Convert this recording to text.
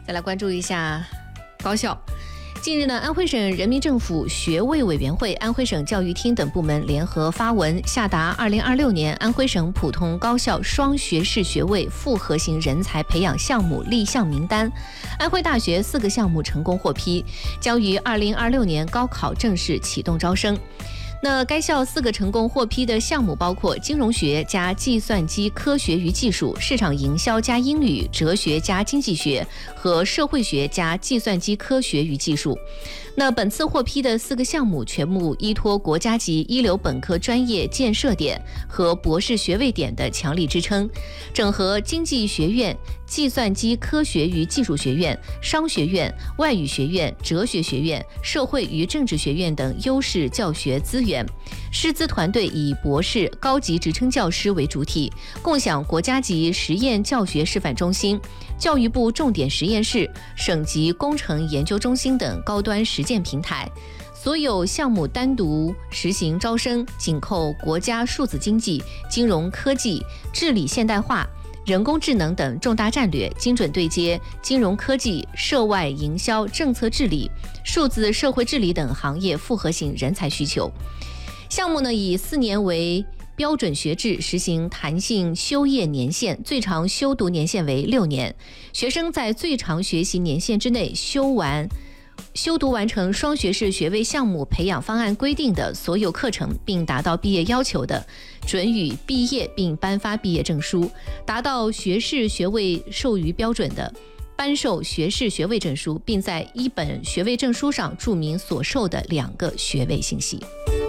再来关注一下高校。近日呢，安徽省人民政府学位委员会、安徽省教育厅等部门联合发文，下达2026年安徽省普通高校双学士学位复合型人才培养项目立项名单。安徽大学4个项目成功获批，将于2026年高考正式启动招生。那该校4个成功获批的项目包括金融学加计算机科学与技术、市场营销加英语、哲学加经济学和社会学加计算机科学与技术。那本次获批的4个项目全部依托国家级一流本科专业建设点和博士学位点的强力支撑，整合经济学院、计算机科学与技术学院、商学院、外语学院、哲学学院、社会与政治学院等优势教学资源。师资团队以博士、高级职称教师为主体，共享国家级实验教学示范中心、教育部重点实验室、省级工程研究中心等高端实践平台。所有项目单独实行招生，紧扣国家数字经济、金融科技、治理现代化、人工智能等重大战略，精准对接金融科技、涉外营销、政策治理、数字社会治理等行业复合型人才需求。项目呢，以4年为标准学制，实行弹性修业年限，最长修读年限为6年。学生在最长学习年限之内修读完成双学士学位项目培养方案规定的所有课程，并达到毕业要求的，准予毕业并颁发毕业证书；达到学士学位授予标准的，颁授学士学位证书，并在一本学位证书上注明所授的2个学位信息。